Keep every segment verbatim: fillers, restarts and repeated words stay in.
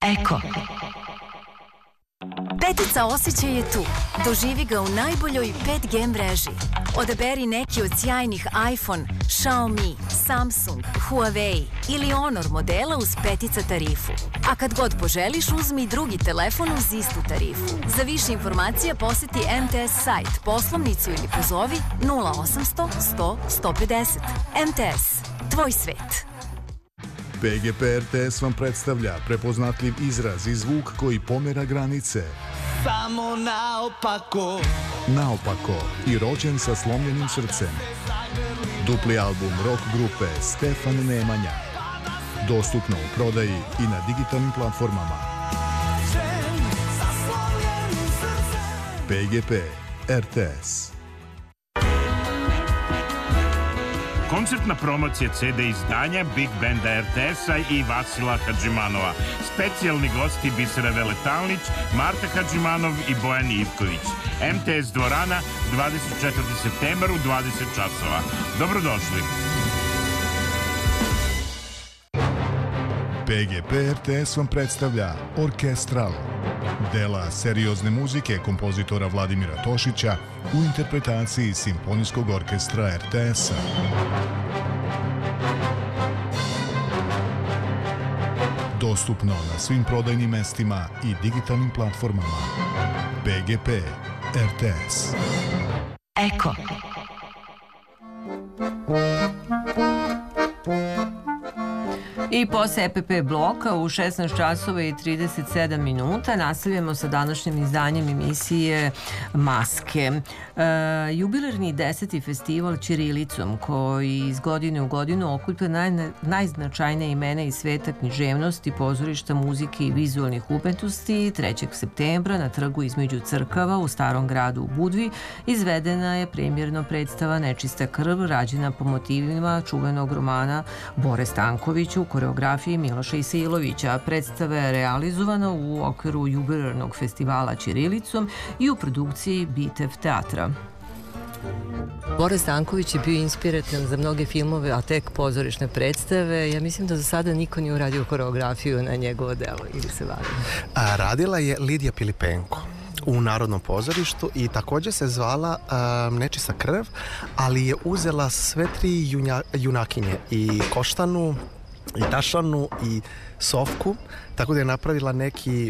Eko. Petica osjećaj je tu. Doživi ga u najboljoj pet G mreži. Odaberi neki od sjajnih iPhone, Xiaomi, Samsung, Huawei ili Honor modela uz petica tarifu. A kad god poželiš, uzmi drugi telefon uz istu tarifu. Za više informacija poseti M T S sajt, poslovnicu ili pozovi nula osamsto sto sto pedeset. M T S. Tvoj svet. P G P R T S vam predstavlja prepoznatljiv izraz i zvuk koji pomera granice. Samo naopako. Naopako i rođen sa slomljenim srcem. Dupli album rock grupe Stefan Nemanja. Dostupno u prodaji i na digitalnim platformama. P G P R T S. Koncertna promocija C D izdanja Big Banda R T S-a i Vasila Hadžimanova. Specijalni gosti Bisera Veletalnić, Marta Hadžimanov i Bojan Ivković. M T S dvorana, dvadeset četvrti septembar u dvadeset časova. Dobrodošli. P G P R T S vam predstavlja Orkestral. Dela seriozne muzike kompozitora Vladimira Tošića u interpretaciji Simfonijskog orkestra R T S-a. Dostupno na svim prodajnim mestima i digitalnim platformama. P G P R T S. Eko. I posle E P P bloka u šesnaest časova i trideset sedam minuta nastavljamo sa današnjim izdanjem emisije Maske. E, jubilarni deseti festival Ćirilicom koji iz godine u godinu okuplja naj, najznačajnije imena iz sveta književnosti, pozorišta, muzike i vizualnih umetnosti. trećeg septembra na trgu između crkava u Starom gradu u Budvi izvedena je premijerno predstava Nečista krv, rađena po motivima čuvenog romana Bore Stankovića u koreografiji Miloša Isilovića. Predstava je realizovana u okviru jubilarnog festivala Ćirilicom i u produkciji Bitev teatra. Bore Stanković je bio inspiratan za mnoge filmove, a tek pozorišne predstave. Ja mislim da za sada niko nije uradio koreografiju na njegovo delo, ili se varam? A, radila je Lidija Pilipenko u Narodnom pozorištu i također se zvala um, Nečista krv, ali je uzela sve tri junja, junakinje, i Koštanu, i Tašanu, i Sofku, tako da je napravila neki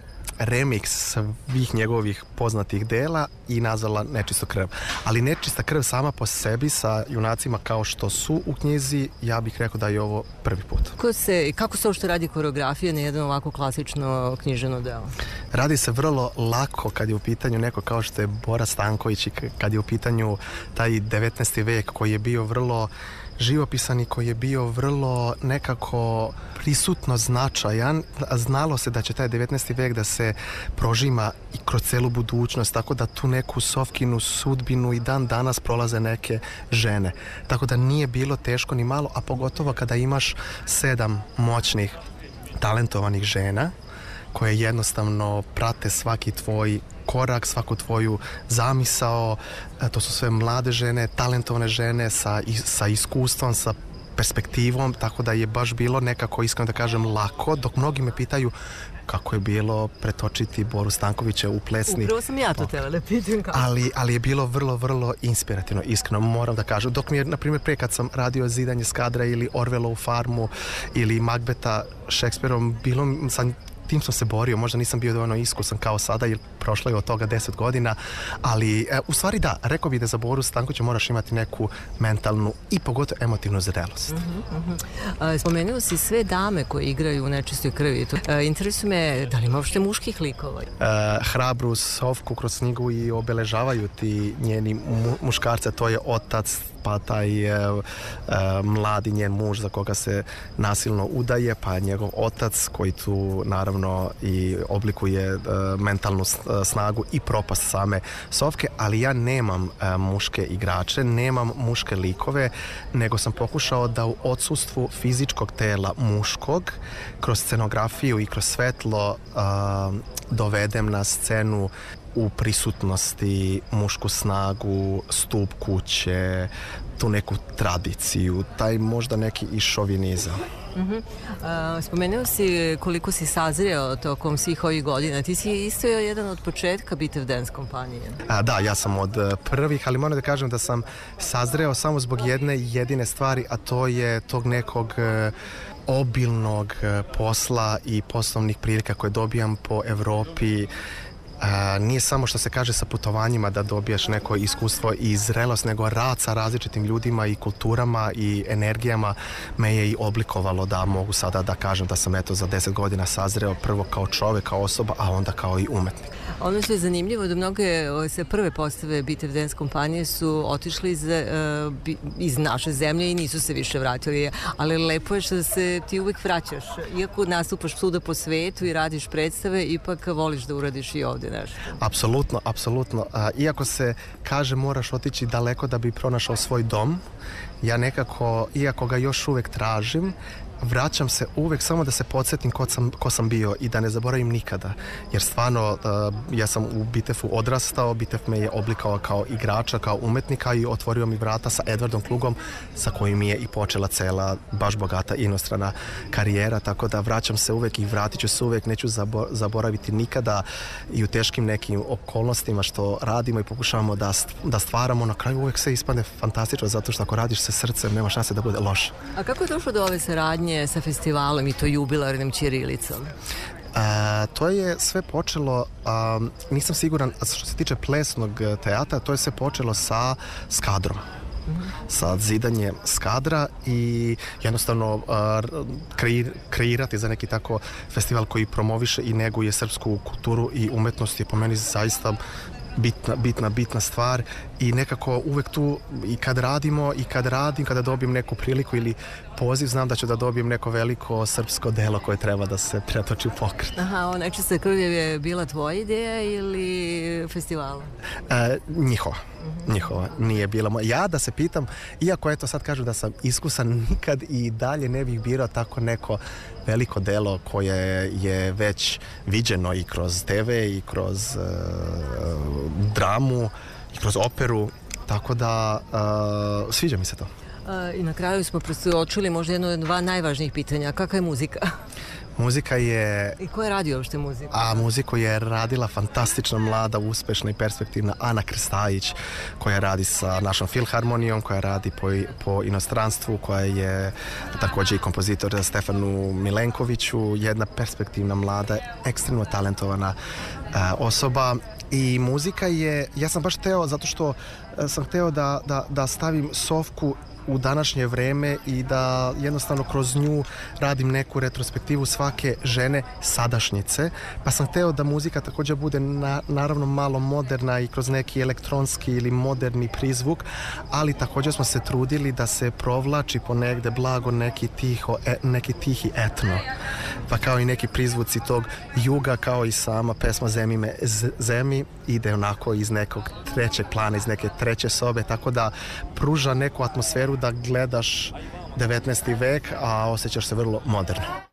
remix svih njegovih poznatih dela i nazvala Nečistu krv. Ali Nečista krv sama po sebi sa junacima kao što su u knjizi, ja bih rekao da je ovo prvi put. Kako se, kako se uopšte radi koreografija na jedno ovako klasično književno delo? Radi se vrlo lako kad je u pitanju neko kao što je Bora Stanković i kad je u pitanju taj devetnaesti vek koji je bio vrlo živopisan i koji je bio vrlo nekako prisutno značajan. Znalo se da će taj devetnaesti vek da se prožima i kroz celu budućnost, tako da tu neku Sofkinu sudbinu i dan danas prolaze neke žene. Tako da nije bilo teško ni malo, a pogotovo kada imaš sedam moćnih, talentovanih žena koje jednostavno prate svaki tvoj korak, svaku tvoju zamisao. To su sve mlade žene, talentovane žene sa, sa iskustvom, sa perspektivom, tako da je baš bilo nekako, iskreno da kažem, lako, dok mnogi me pitaju kako je bilo pretočiti Boru Stankovića u plesni... Upravo sam ja to tela da pitam kako. Ali, ali je bilo vrlo, vrlo inspirativno, iskreno, moram da kažem. Dok mi je, na primjer, pre kad sam radio Zidanje skadra ili Orvelovu farmu ili Magbeta Šekspirom, bilo sam tim sam se borio, možda nisam bio dovoljno iskusan kao sada, jer prošlo je od toga deset godina, ali e, u stvari da, rekao bih da za Boru Stankovića moraš imati neku mentalnu i pogotovo emotivnu zrelost. Uh-huh, uh-huh. A, spomenuo si sve dame koje igraju u Nečistoj krvi. A, interesuje me, da li ima uopšte muških likova? E, hrabru Sofku kroz knjigu i obeležavaju ti njeni mu, muškarce, to je otac, pa taj e, e, mladi njen muž za koga se nasilno udaje, pa njegov otac koji tu naravno i oblikuje e, mentalnu snagu i propast same Sofke, ali ja nemam e, muške igrače, nemam muške likove, nego sam pokušao da u odsustvu fizičkog tela muškog, kroz scenografiju i kroz svetlo e, dovedem na scenu u prisutnosti mušku snagu, stup kuće, tu neku tradiciju, taj možda neki i šovinizam. Uh-huh. Uh, spomenuo si koliko si sazreo tokom svih ovih godina. Ti si isto jedan od početka Bitev Dance kompanije. A, da, ja sam od prvih, ali moram da kažem da sam sazreo samo zbog jedne jedine stvari, a to je tog nekog uh, obilnog uh, posla i poslovnih prilika koje dobijam po Evropi. Uh, nije samo što se kaže sa putovanjima da dobijaš neko iskustvo i zrelost, nego rad sa različitim ljudima i kulturama i energijama me je i oblikovalo da mogu sada da kažem da sam eto za deset godina sazreo prvo kao čovek, kao osoba, a onda kao i umetnik. Ono što je zanimljivo da mnoge se prve postave Bitev Dance kompanije su otišli iz, uh, iz naše zemlje i nisu se više vratili, ali lepo je što se ti uvek vraćaš. Iako nastupaš svuda po svetu i radiš predstave, ipak voliš da uradiš i ovde nešto. Apsolutno, apsolutno. Iako se kaže moraš otići daleko da bi pronašao svoj dom, ja nekako, iako ga još uvek tražim, vraćam se uvek samo da se podsjetim ko sam, ko sam bio i da ne zaboravim nikada. Jer stvarno, uh, ja sam u Bitefu odrastao, Bitev me je oblikao kao igrača, kao umetnika i otvorio mi vrata sa Edvardom Klugom sa kojim je i počela cela baš bogata inostrana karijera, tako da vraćam se uvek i vratit ću se uvek, neću zabo- zaboraviti nikada i u teškim nekim okolnostima što radimo i pokušavamo da, st- da stvaramo, na kraju uvek sve ispadne fantastično zato što ako radiš se srcem nema šanse da bude loše. A kako je došlo do ove saradnje sa festivalom i to jubilarnim ćirilicom? E, to je sve počelo, a, nisam siguran, što se tiče plesnog teatra, to je sve počelo sa skadrom. Mm-hmm. Sa zidanjem skadra i jednostavno uh, kreir, kreirati za neki tako festival koji promoviše i neguje srpsku kulturu i umetnost je po meni zaista bitna, bitna, bitna stvar i nekako uvek tu i kad radimo i kad radim, kada dobijem neku priliku ili poziv, znam da ću da dobijem neko veliko srpsko delo koje treba da se pretoči u pokret. Aha, o Nečista krvljev je bila tvoja ideja ili festivala? E, njihova. Mm-hmm. Njihova, nije bila moja. Ja da se pitam, iako eto sad kažu da sam iskusan, nikad i dalje ne bih birao tako neko veliko delo koje je već viđeno i kroz te ve i kroz uh, dramu i kroz operu, tako da uh, sviđa mi se to. Uh, I na kraju smo preskočili možda jedno od dva najvažnijih pitanja. Kakva je muzika? Muzika je... I ko je radio uopšte muziku? A muziku je radila fantastična, mlada, uspešna i perspektivna Ana Krstajić, koja radi sa našom filharmonijom, koja radi po, po inostranstvu, koja je također i kompozitor Stefanu Milenkoviću, jedna perspektivna, mlada, ekstremno talentovana a, osoba. I muzika je, ja sam baš hteo, zato što sam hteo da, da, da stavim Sofku u današnje vreme i da jednostavno kroz nju radim neku retrospektivu svake žene sadašnjice, pa sam hteo da muzika također bude na, naravno malo moderna i kroz neki elektronski ili moderni prizvuk, ali također smo se trudili da se provlači ponegde blago neki, tiho, e, neki tihi etno, pa kao i neki prizvuci tog juga, kao i sama pesma Zemi me zemi ide onako iz nekog trećeg plana, iz neke treće sobe, tako da pruža neku atmosferu da gledaš devetnaesti vek, a osjećaš se vrlo moderno.